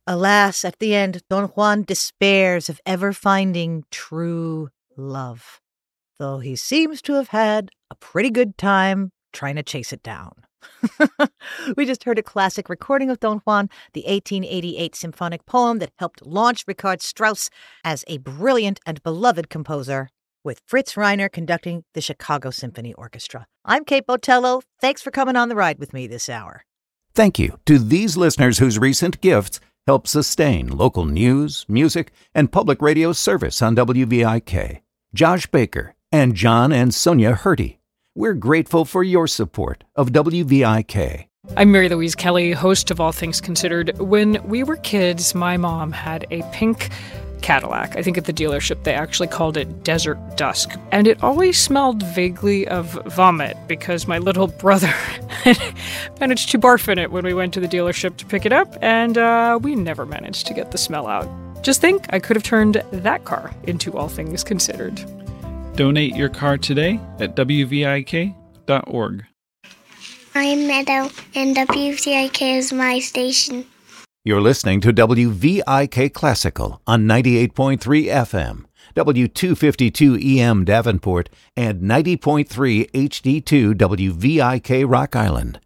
Alas, at the end, Don Juan despairs of ever finding true love, though he seems to have had a pretty good time trying to chase it down. We just heard a classic recording of Don Juan, the 1888 symphonic poem that helped launch Richard Strauss as a brilliant and beloved composer, with Fritz Reiner conducting the Chicago Symphony Orchestra. I'm Kate Botello. Thanks for coming on the ride with me this hour. Thank you to these listeners whose recent gifts help sustain local news, music, and public radio service on WVIK. Josh Baker and John and Sonia Hurty. We're grateful for your support of WVIK. I'm Mary Louise Kelly, host of All Things Considered. When we were kids, my mom had a pink Cadillac. I think at the dealership they actually called it Desert Dusk. And it always smelled vaguely of vomit because my little brother managed to barf in it when we went to the dealership to pick it up, and we never managed to get the smell out. Just think, I could have turned that car into All Things Considered. Donate your car today at WVIK.org. I'm Meadow, and WVIK is my station. You're listening to WVIK Classical on 98.3 FM, W252 EM Davenport, and 90.3 HD2 WVIK Rock Island.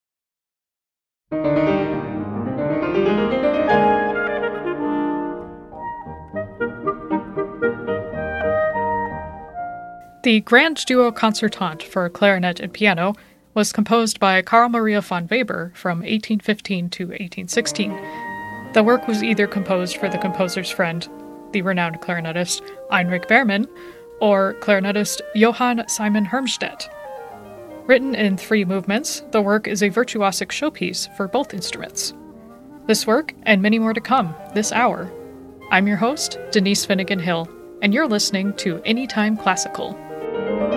The Grand Duo Concertante for clarinet and piano was composed by Carl Maria von Weber from 1815 to 1816. The work was either composed for the composer's friend, the renowned clarinetist Heinrich Behrmann, or clarinetist Johann Simon Hermstedt. Written in 3 movements, the work is a virtuosic showpiece for both instruments. This work, and many more to come, this hour. I'm your host, Denise Finnegan Hill, and you're listening to Anytime Classical.